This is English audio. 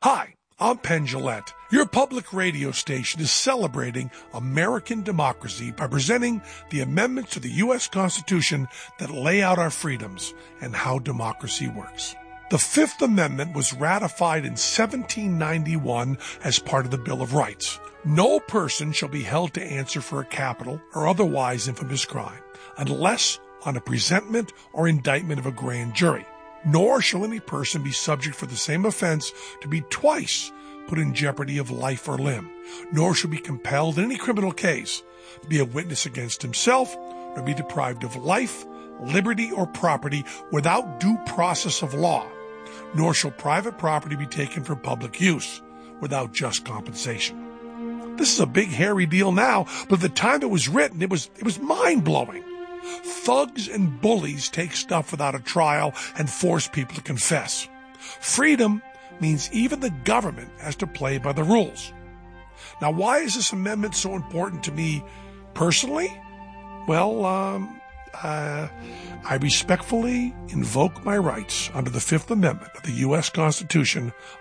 Hi, I'm Penn Jillette. Your public radio station is celebrating American democracy by presenting the amendments to the U.S. Constitution that lay out our freedoms and how democracy works. The Fifth Amendment was ratified in 1791 as part of the Bill of Rights. No person shall be held to answer for a capital or otherwise infamous crime unless on a presentment or indictment of a grand jury. Nor shall any person be subject for the same offense to be twice put in jeopardy of life or limb, nor shall be compelled in any criminal case to be a witness against himself, nor be deprived of life, liberty, or property without due process of law, nor shall private property be taken for public use without just compensation. This is a big hairy deal now, but at the time it was written, it was mind-blowing. Thugs and bullies take stuff without a trial and force people to confess. Freedom means even the government has to play by the rules. Now, why is this amendment so important to me personally? Well, I respectfully invoke my rights under the Fifth Amendment of the U.S. Constitution